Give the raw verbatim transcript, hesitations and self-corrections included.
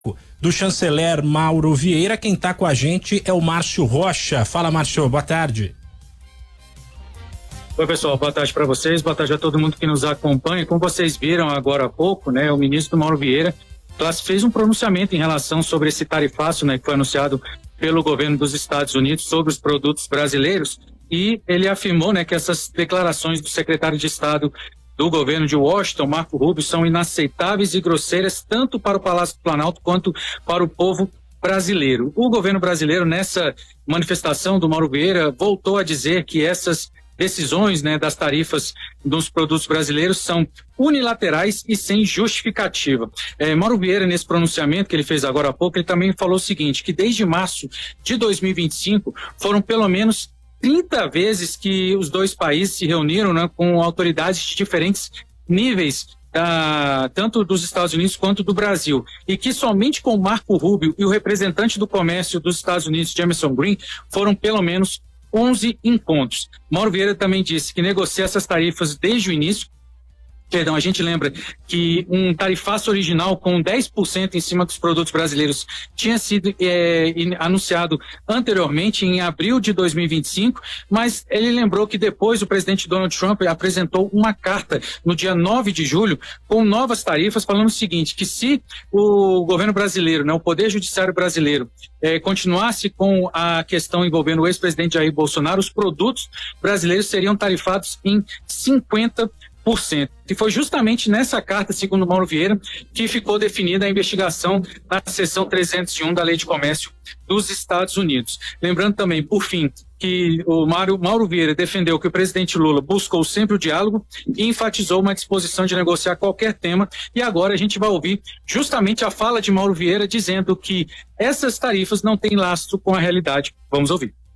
do chanceler Mauro Vieira. Quem está com a gente é o Márcio Rocha. Fala, Márcio, boa tarde. Oi, pessoal, boa tarde para vocês, boa tarde a todo mundo que nos acompanha. Como vocês viram agora há pouco, né, o ministro Mauro Vieira fez um pronunciamento em relação sobre esse tarifaço, né, que foi anunciado pelo governo dos Estados Unidos sobre os produtos brasileiros, e ele afirmou, né, que essas declarações do secretário de Estado do governo de Washington, Marco Rubio, são inaceitáveis e grosseiras tanto para o Palácio do Planalto quanto para o povo brasileiro. O governo brasileiro, nessa manifestação do Mauro Vieira, voltou a dizer que essas decisões, né, das tarifas dos produtos brasileiros são unilaterais e sem justificativa. É, Mauro Vieira, nesse pronunciamento que ele fez agora há pouco, ele também falou o seguinte, que desde março de dois mil e vinte e cinco foram pelo menos trinta vezes que os dois países se reuniram, né, com autoridades de diferentes níveis, ah, tanto dos Estados Unidos quanto do Brasil, e que somente com o Marco Rubio e o representante do comércio dos Estados Unidos, Jamieson Green, foram pelo menos onze encontros. Mauro Vieira também disse que negocia essas tarifas desde o início. Perdão, a gente lembra que um tarifaço original com dez por cento em cima dos produtos brasileiros tinha sido é, anunciado anteriormente, em abril de dois mil e vinte e cinco, mas ele lembrou que depois o presidente Donald Trump apresentou uma carta no dia nove de julho com novas tarifas, falando o seguinte, que se o governo brasileiro, né, o Poder Judiciário brasileiro, é, continuasse com a questão envolvendo o ex-presidente Jair Bolsonaro, os produtos brasileiros seriam tarifados em cinquenta por cento. E foi justamente nessa carta, segundo Mauro Vieira, que ficou definida a investigação na seção trezentos e um da Lei de Comércio dos Estados Unidos. Lembrando também, por fim, que o Mauro, Mauro Vieira defendeu que o presidente Lula buscou sempre o diálogo e enfatizou uma disposição de negociar qualquer tema. E agora a gente vai ouvir justamente a fala de Mauro Vieira dizendo que essas tarifas não têm lastro com a realidade. Vamos ouvir.